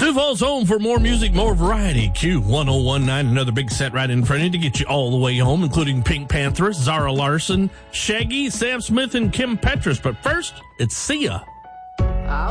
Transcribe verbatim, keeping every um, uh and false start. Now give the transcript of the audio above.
Sioux Falls home for more music, more variety. Q one oh one nine, another big set right in front of you to get you all the way home, including Pink Pantheress, Zara Larson, Shaggy, Sam Smith, and Kim Petras. But first, it's Sia.